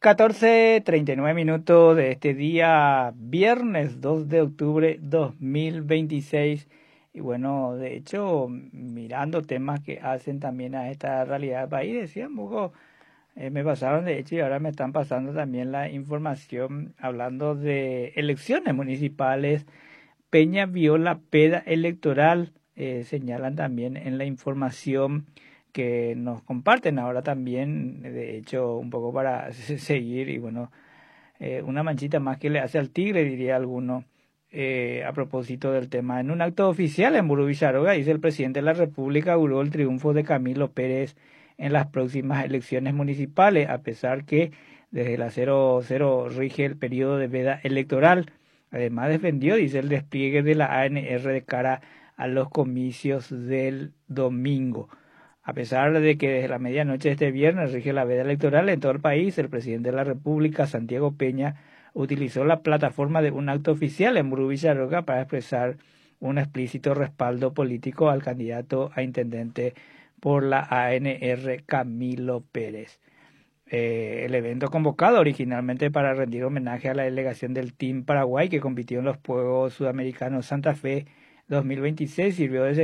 14:39 de este día, viernes 2 de octubre 2026. Y bueno, de hecho, mirando temas que hacen también a esta realidad del país, decía un poco, me pasaron de hecho y ahora me están pasando también la información hablando de elecciones municipales. Peña viola veda electoral, señalan también en la información que nos comparten ahora también, de hecho, un poco para seguir y bueno, una manchita más que le hace al tigre, diría alguno, a propósito del tema. En un acto oficial en Burú Villaroga, dice el presidente de la República, auguró el triunfo de Camilo Pérez en las próximas elecciones municipales, a pesar que desde la 00 rige el periodo de veda electoral. Además defendió, dice, el despliegue de la ANR de cara a los comicios del domingo. A pesar de que desde la medianoche de este viernes rige la veda electoral en todo el país, el presidente de la República, Santiago Peña, utilizó la plataforma de un acto oficial en Burú Villaroga para expresar un explícito respaldo político al candidato a intendente por la ANR, Camilo Pérez. El evento convocado originalmente para rendir homenaje a la delegación del Team Paraguay que compitió en los Juegos Sudamericanos Santa Fe 2026 sirvió de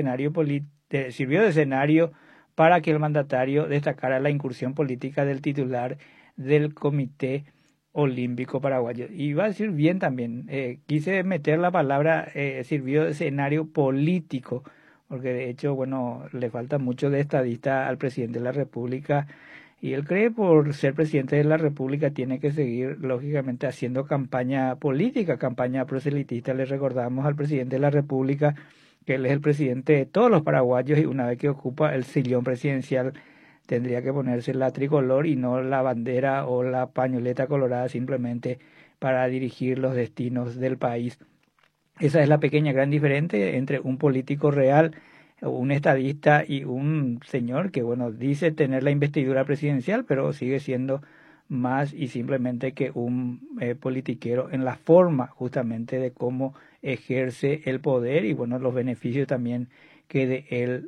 escenario para que el mandatario destacara la incursión política del titular del Comité Olímpico Paraguayo. Y iba a decir bien también, quise meter la palabra sirvió de escenario político, porque de hecho, bueno, le falta mucho de estadista al presidente de la República y él cree por ser presidente de la República tiene que seguir, lógicamente, haciendo campaña política, campaña proselitista. Le recordamos al presidente de la República que él es el presidente de todos los paraguayos y una vez que ocupa el sillón presidencial tendría que ponerse la tricolor y no la bandera o la pañoleta colorada simplemente para dirigir los destinos del país. Esa es la pequeña gran diferencia entre un político real, un estadista y un señor que, bueno, dice tener la investidura presidencial, pero sigue siendo más y simplemente que un politiquero en la forma justamente de cómo ejerce el poder y, bueno, los beneficios también que de él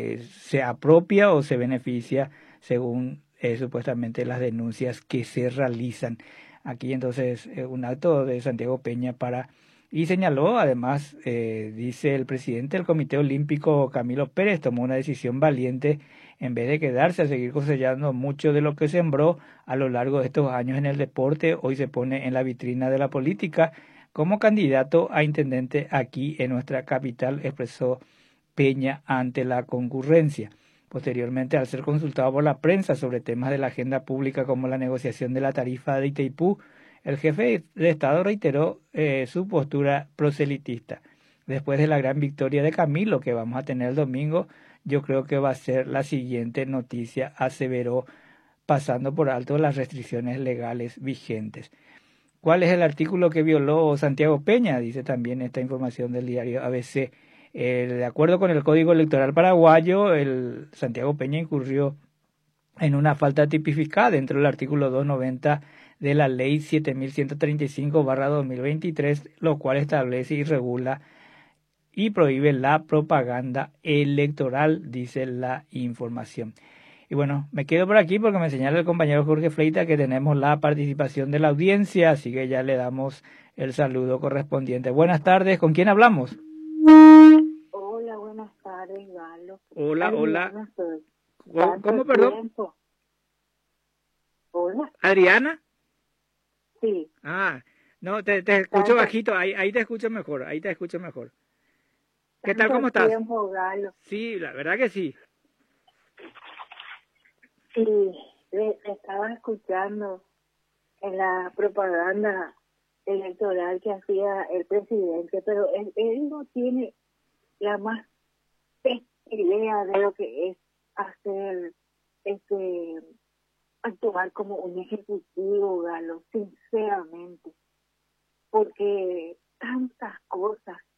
se apropia o se beneficia según supuestamente las denuncias que se realizan. Aquí entonces un acto de Santiago Peña para y señaló, además, dice el presidente del Comité Olímpico, Camilo Pérez, tomó una decisión valiente en vez de quedarse a seguir cosechando mucho de lo que sembró a lo largo de estos años en el deporte. Hoy se pone en la vitrina de la política como candidato a intendente aquí en nuestra capital, expresó Peña ante la concurrencia. Posteriormente, al ser consultado por la prensa sobre temas de la agenda pública como la negociación de la tarifa de Itaipú, el jefe de Estado reiteró su postura proselitista. Después de la gran victoria de Camilo que vamos a tener el domingo, yo creo que va a ser la siguiente noticia, aseveró, pasando por alto las restricciones legales vigentes. ¿Cuál es el artículo que violó Santiago Peña? Dice también esta información del diario ABC. De acuerdo con el Código Electoral paraguayo, el Santiago Peña incurrió en una falta tipificada dentro del artículo 290 de la Ley 7135/2023, lo cual establece y regula y prohíbe la propaganda electoral, dice la información. Y bueno, me quedo por aquí porque me señala el compañero Jorge Fleita que tenemos la participación de la audiencia, así que ya le damos el saludo correspondiente. Buenas tardes, ¿con quién hablamos? Hola, buenas tardes, Galo. Hola, Adriana, hola. ¿Cómo, perdón? Tiempo. Hola. ¿Adriana? Sí. No, te escucho bajito, ahí te escucho mejor, ¿Qué tal, cómo estás? Tiempo, Galo. Sí, la verdad que sí. Sí, le estaba escuchando en la propaganda electoral que hacía el presidente, pero él no tiene la más idea de lo que es hacer, actuar como un ejecutivo, Galo, sinceramente, porque tantas cosas